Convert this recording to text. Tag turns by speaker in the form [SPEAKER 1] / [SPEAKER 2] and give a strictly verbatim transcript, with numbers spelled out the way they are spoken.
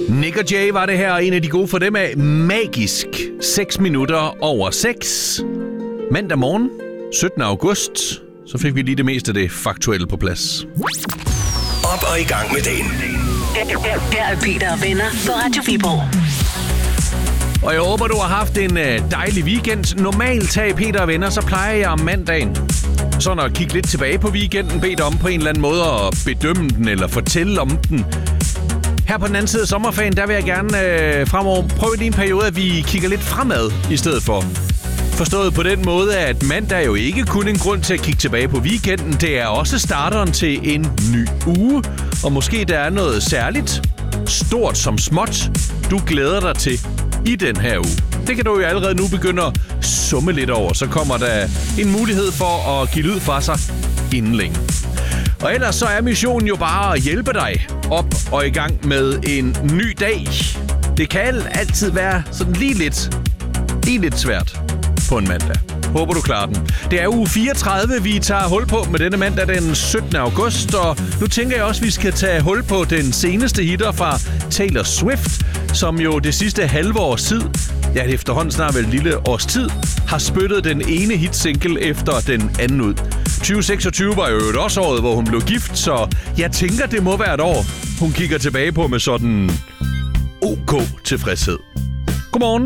[SPEAKER 1] Nick og Jay var det her, og en af de gode for dem af magisk seks minutter over seks. Mandag morgen, syttende august, så fik vi lige det meste af det faktuelle på plads.
[SPEAKER 2] Op og i gang med dagen.
[SPEAKER 3] Her er Peter og venner på Radio Viborg.
[SPEAKER 1] Og jeg håber, du har haft en dejlig weekend. Normalt tager Peter og venner, så plejer jeg om mandagen sådan at kigge lidt tilbage på weekenden, bede om på en eller anden måde at bedømme den eller fortælle om den. Her på den anden side af sommerferien, der vil jeg gerne øh, fremover prøve lige en periode, at vi kigger lidt fremad i stedet for. Forstået på den måde, at mandag er jo ikke kun en grund til at kigge tilbage på weekenden. Det er også starteren til en ny uge. Og måske der er noget særligt, stort som småt, du glæder dig til i den her uge. Det kan du jo allerede nu begynde at summe lidt over. Så kommer der en mulighed for at give lyd fra sig inden længe. Og ellers så er missionen jo bare at hjælpe dig op og i gang med en ny dag. Det kan altid være sådan lige lidt, lige lidt svært på en mandag. Håber du klarer den. Det er uge fireogtredive, vi tager hul på med denne mandag den syttende august. Og nu tænker jeg også, at vi skal tage hul på den seneste hitter fra Taylor Swift, som jo det sidste halve års tid, ja det efterhånden snart vel et lille års tid, har spyttet den ene hitsingle efter den anden ud. tyve seksogtyve var jo også året, hvor hun blev gift, så jeg tænker, det må være et år, hun kigger tilbage på med sådan OK tilfredshed. Godmorgen.